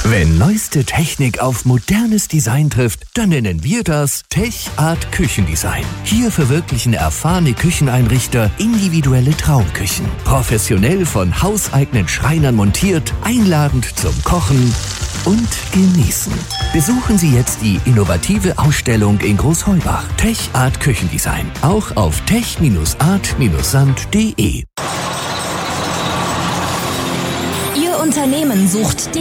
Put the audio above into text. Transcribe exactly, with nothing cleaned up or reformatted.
Wenn neueste Technik auf modernes Design trifft, dann nennen wir das TechArt Küchendesign. Hier verwirklichen erfahrene Kücheneinrichter individuelle Traumküchen. Professionell von hauseigenen Schreinern montiert, einladend zum Kochen und Genießen. Besuchen Sie jetzt die innovative Ausstellung in Großheubach. TechArt Küchendesign. Auch auf tech Art Sand punkt de. Ihr Unternehmen sucht